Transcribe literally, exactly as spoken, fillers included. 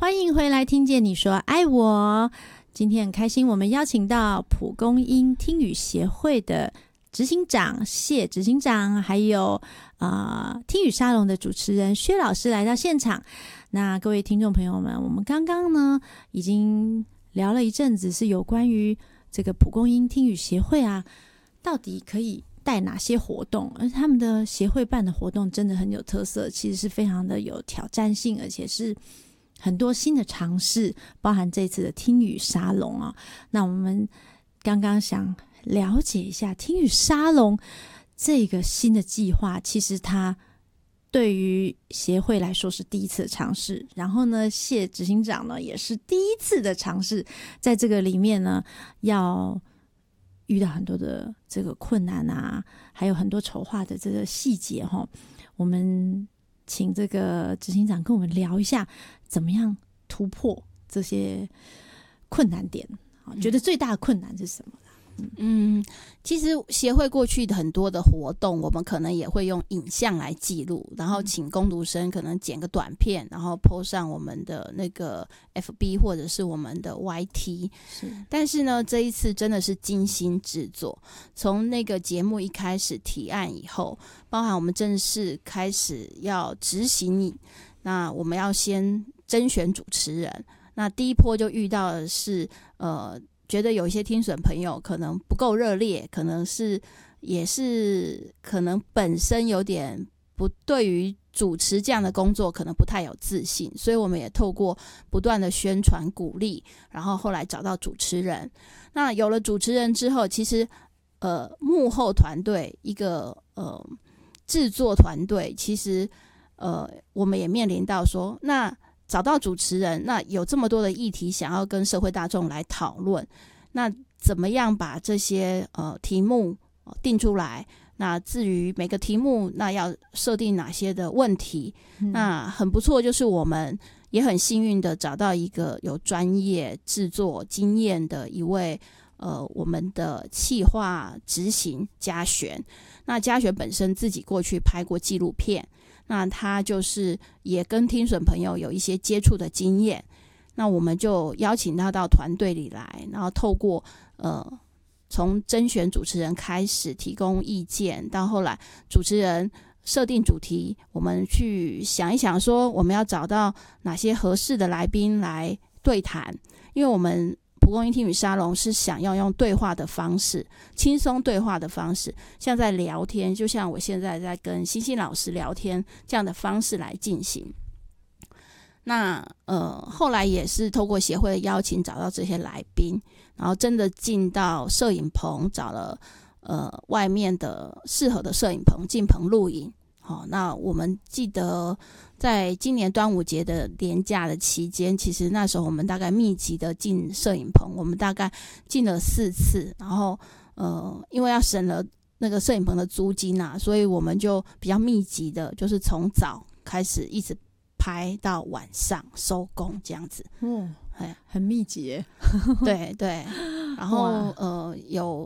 欢迎回来，听见你说爱我。今天很开心，我们邀请到蒲公英听语协会的执行长谢执行长，还有呃听语沙龙的主持人薛老师来到现场。那各位听众朋友们，我们刚刚呢已经聊了一阵子，是有关于这个蒲公英听语协会啊，到底可以带哪些活动？而他们的协会办的活动真的很有特色，其实是非常的有挑战性，而且是很多新的尝试，包含这次的听语沙龙啊。那我们刚刚想了解一下听语沙龙这个新的计划，其实它对于协会来说是第一次的尝试，然后呢谢执行长呢也是第一次的尝试，在这个里面呢要遇到很多的这个困难啊，还有很多筹划的这个细节齁。我们请这个执行长跟我们聊一下怎么样突破这些困难点，嗯、觉得最大的困难是什么？ 嗯，其实协会过去的很多的活动，我们可能也会用影像来记录，然后请工读生可能剪个短片，然后 po 上我们的那个 F B 或者是我们的 Y T。 是， 但是呢，这一次真的是精心制作，从那个节目一开始提案以后，包含我们正式开始要执行，那我们要先甄选主持人。那第一波就遇到的是呃。觉得有一些听损朋友可能不够热烈，可能是也是可能本身有点不对于主持这样的工作可能不太有自信，所以我们也透过不断的宣传鼓励，然后后来找到主持人。那有了主持人之后，其实呃幕后团队一个呃制作团队，其实呃我们也面临到说，那找到主持人，那有这么多的议题想要跟社会大众来讨论，那怎么样把这些呃题目定出来？那至于每个题目，那要设定哪些的问题？嗯、那很不错，就是我们也很幸运的找到一个有专业制作经验的一位呃我们的企划执行嘉璇。那嘉璇本身自己过去拍过纪录片。那他就是也跟听损朋友有一些接触的经验，那我们就邀请他到团队里来，然后透过呃从甄选主持人开始提供意见，到后来主持人设定主题，我们去想一想说我们要找到哪些合适的来宾来对谈，因为我们蒲公英听语沙龙是想要用对话的方式，轻松对话的方式，像在聊天，就像我现在在跟星星老师聊天这样的方式来进行。那呃，后来也是透过协会的邀请找到这些来宾，然后真的进到摄影棚，找了呃外面的适合的摄影棚进棚录影。好、哦，那我们记得在今年端午节的连假的期间，其实那时候我们大概密集的进摄影棚，我们大概进了四次，然后呃，因为要省了那个摄影棚的租金啊，所以我们就比较密集的，就是从早开始一直拍到晚上收工这样子。 嗯，很密集耶。 对对，然后呃有